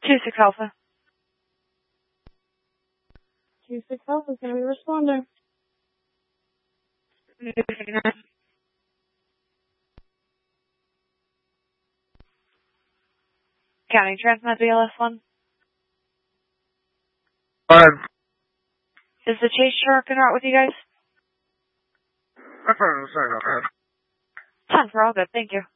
2-6 Alpha. 2-6 Alpha is going to be responding. County Transmat BLS1. Is the chase shark en route with you guys? 10 for all good, thank you.